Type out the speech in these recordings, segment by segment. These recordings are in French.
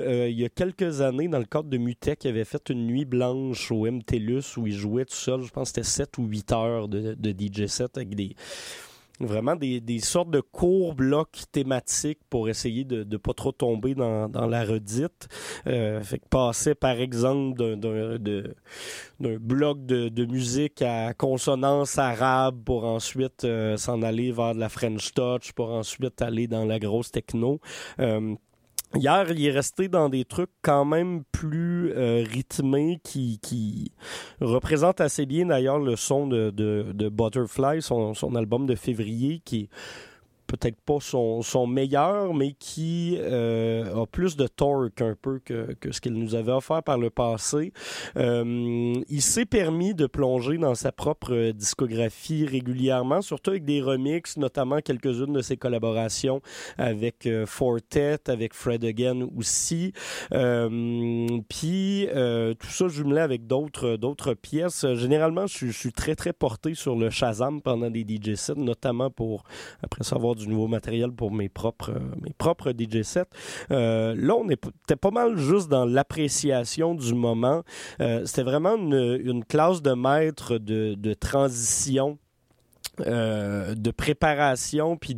il y a quelques années, dans le cadre de Mutech, il avait fait une nuit blanche au MTLUS où il jouait tout seul, je pense que c'était 7 ou 8 heures de DJ set avec vraiment des sortes de courts blocs thématiques pour essayer de ne pas trop tomber dans la redite. Fait que passer, par exemple, d'un bloc de musique à consonance arabe pour ensuite s'en aller vers de la French Touch, pour ensuite aller dans la grosse techno. Hier, il est resté dans des trucs quand même plus rythmés qui représentent assez bien d'ailleurs le son de Butterfly, son album de février qui est peut-être pas son meilleur, mais qui a plus de torque un peu que ce qu'il nous avait offert par le passé. Il s'est permis de plonger dans sa propre discographie régulièrement, surtout avec des remixes, notamment quelques-unes de ses collaborations avec Fortet, avec Fred Again aussi. Puis tout ça jumelé avec d'autres pièces. Généralement, je suis très, très porté sur le Shazam pendant des DJ sets, notamment pour, après ça, avoir du nouveau matériel pour mes propres DJ sets. Là, on était pas mal juste dans l'appréciation du moment. C'était vraiment une classe de maître de transition, de préparation, puis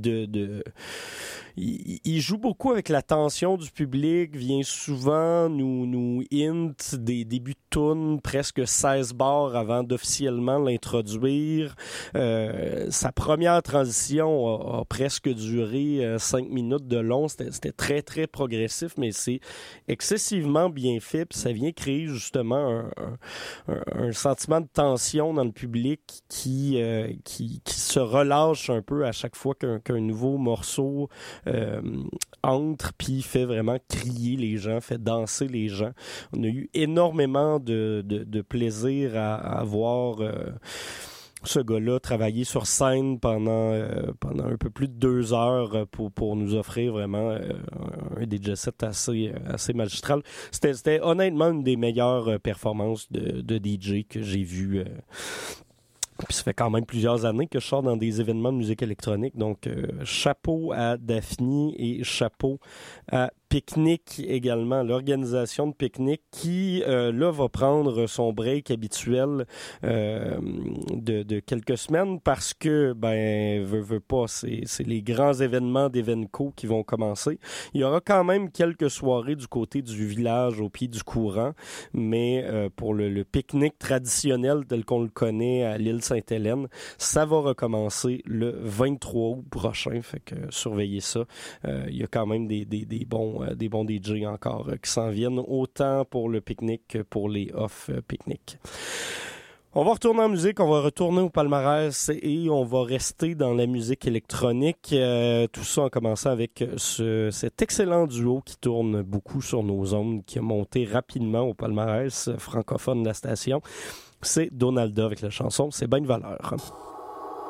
il joue beaucoup avec l'attention du public, vient souvent nous hint des débuts de tune, presque 16 bars avant d'officiellement l'introduire. Sa première transition a presque duré 5 minutes de long. C'était très, très progressif, mais c'est excessivement bien fait. Puis ça vient créer justement un sentiment de tension dans le public qui se relâche un peu à chaque fois qu'un nouveau morceau entre, puis fait vraiment crier les gens, fait danser les gens. On a eu énormément de plaisir à voir ce gars-là travailler sur scène pendant un peu plus de 2 heures pour nous offrir vraiment un DJ set assez magistral. C'était honnêtement une des meilleures performances de DJ que j'ai vues. Puis ça fait quand même plusieurs années que je sors dans des événements de musique électronique. Donc, chapeau à Daphne et chapeau à Picnic également, l'organisation de Picnic qui, là, va prendre son break habituel de quelques semaines parce que, veut pas, c'est les grands événements d'Evenco qui vont commencer. Il y aura quand même quelques soirées du côté du village au pied du courant, mais pour le pique-nique traditionnel tel qu'on le connaît à l'île Sainte-Hélène, ça va recommencer le 23 août prochain, fait que surveillez ça. Il y a quand même des bons DJ encore qui s'en viennent, autant pour le pique-nique que pour les off-pique-nique. On va retourner en musique, on va retourner au palmarès et on va rester dans la musique électronique. Tout ça en commençant avec cet excellent duo qui tourne beaucoup sur nos ondes, qui a monté rapidement au palmarès francophone de la station. C'est Donalda avec la chanson « C'est ben une valeur ».